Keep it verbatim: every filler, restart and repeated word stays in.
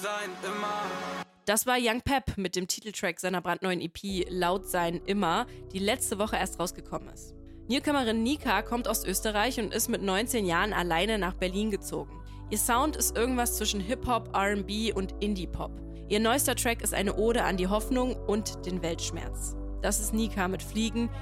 sein immer. Das war Young Pep mit dem Titeltrack seiner brandneuen E P Laut sein immer, die letzte Woche erst rausgekommen ist. Newcomerin Nika kommt aus Österreich und ist mit neunzehn Jahren alleine nach Berlin gezogen. Ihr Sound ist irgendwas zwischen Hip-Hop, R and B und Indie-Pop. Ihr neuester Track ist eine Ode an die Hoffnung und den Weltschmerz. Das ist Nika mit Fliegen.